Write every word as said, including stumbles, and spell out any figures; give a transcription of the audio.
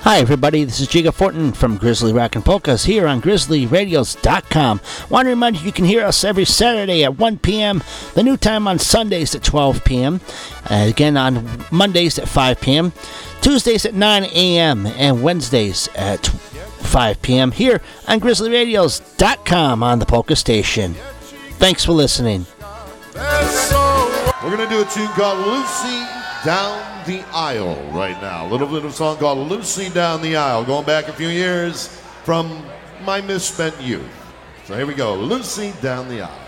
Hi, everybody. This is Jiga Fortin from Grizzly Rock and Polkas here on grizzly radios dot com. Want to remind you you can hear us every Saturday at one p.m., the new time on Sundays at twelve p.m., uh, again on Mondays at five p.m., Tuesdays at nine a.m., and Wednesdays at five p.m. here on grizzly radios dot com on the Polka Station. Thanks for listening. We're going to do a tune called Lucy Down the Aisle right now. A little bit of a song called Lucy Down the Aisle, going back a few years from my misspent youth. So here we go, Lucy Down the Aisle.